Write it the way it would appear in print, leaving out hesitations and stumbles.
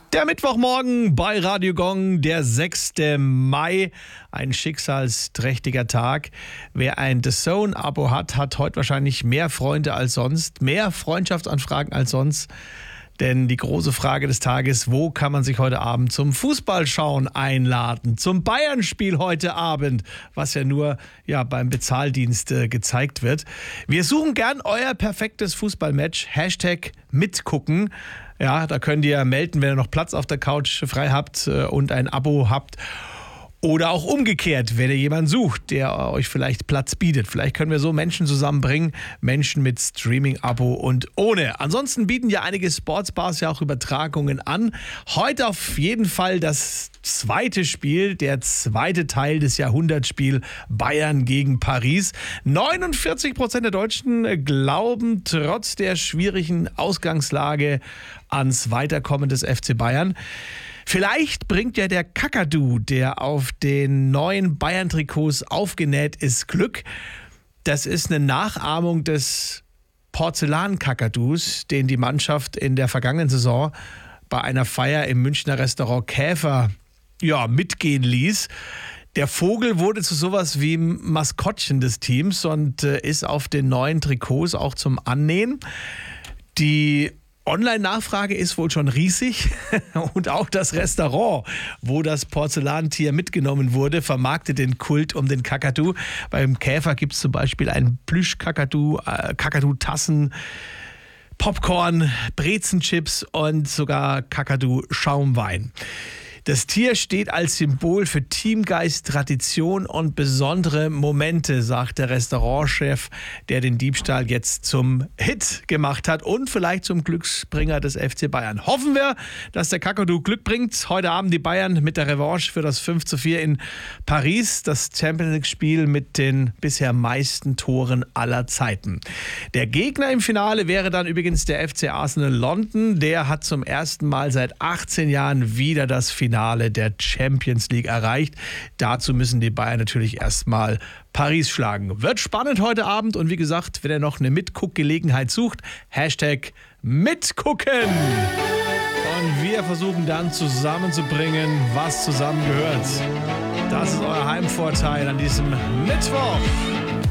Der Mittwochmorgen bei Radio Gong, der 6. Mai, ein schicksalsträchtiger Tag. Wer ein The Zone-Abo hat, hat heute wahrscheinlich mehr Freunde als sonst, mehr Freundschaftsanfragen als sonst. Denn die große Frage des Tages, wo kann man sich heute Abend zum Fußballschauen einladen? Zum Bayern-Spiel heute Abend, was ja nur beim Bezahldienst gezeigt wird. Wir suchen gern euer perfektes Fußballmatch. Hashtag mitgucken. Ja, da könnt ihr melden, wenn ihr noch Platz auf der Couch frei habt und ein Abo habt. Oder auch umgekehrt, wenn ihr jemanden sucht, der euch vielleicht Platz bietet. Vielleicht können wir so Menschen zusammenbringen, Menschen mit Streaming-Abo und ohne. Ansonsten bieten ja einige Sportsbars ja auch Übertragungen an. Heute auf jeden Fall das zweite Spiel, der zweite Teil des Jahrhundertspiels Bayern gegen Paris. 49% der Deutschen glauben trotz der schwierigen Ausgangslage ans Weiterkommen des FC Bayern. Vielleicht bringt ja der Kakadu, der auf den neuen Bayern-Trikots aufgenäht ist, Glück. Das ist eine Nachahmung des Porzellan-Kakadus, den die Mannschaft in der vergangenen Saison bei einer Feier im Münchner Restaurant Käfer mitgehen ließ. Der Vogel wurde zu sowas wie Maskottchen des Teams und ist auf den neuen Trikots auch zum Annähen. Die Online-Nachfrage ist wohl schon riesig und auch das Restaurant, wo das Porzellantier mitgenommen wurde, vermarktet den Kult um den Kakadu. Beim Käfer gibt es zum Beispiel einen Plüsch-Kakadu, Kakadu-Tassen, Popcorn, Brezenchips und sogar Kakadu-Schaumwein. Das Tier steht als Symbol für Teamgeist, Tradition und besondere Momente, sagt der Restaurantchef, der den Diebstahl jetzt zum Hit gemacht hat und vielleicht zum Glücksbringer des FC Bayern. Hoffen wir, dass der Kakadu Glück bringt. Heute Abend die Bayern mit der Revanche für das 5:4 in Paris. Das Champions League-Spiel mit den bisher meisten Toren aller Zeiten. Der Gegner im Finale wäre dann übrigens der FC Arsenal London. Der hat zum ersten Mal seit 18 Jahren wieder das Finale der Champions League erreicht. Dazu müssen die Bayern natürlich erstmal Paris schlagen. Wird spannend heute Abend und wie gesagt, wenn ihr noch eine Mitguckgelegenheit sucht, Hashtag mitgucken. Und wir versuchen dann zusammenzubringen, was zusammengehört. Das ist euer Heimvorteil an diesem Mittwoch.